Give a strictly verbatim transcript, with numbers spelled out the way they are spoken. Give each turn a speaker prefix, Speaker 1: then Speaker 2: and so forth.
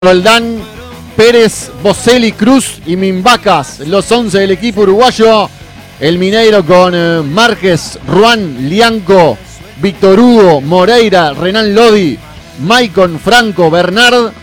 Speaker 1: Roldán, Pérez, Boselli, Cruz y Mimbacas, los once del equipo uruguayo. El Mineiro con eh, Márquez, Ruán, Lianco, Víctor Hugo, Moreira, Renan Lodi, Maicon, Franco, Bernard,